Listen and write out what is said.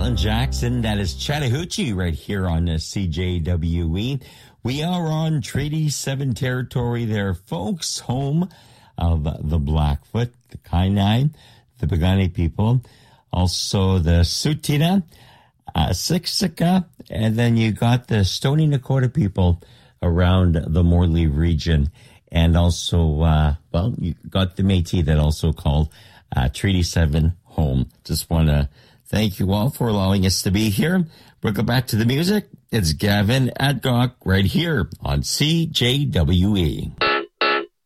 Alan Jackson. That is Chattahoochee right here on CJWE. We are on Treaty 7 territory there, folks, home of the Blackfoot, the Kainai, the Piikani people, also the Tsuut'ina, Siksika, and then you got the Stoney Nakoda people around the Morley region. And also, you got the Métis that also called Treaty 7 home. Just want to thank you all for allowing us to be here. We'll go back to the music. It's Gavin Adcock right here on CJWE.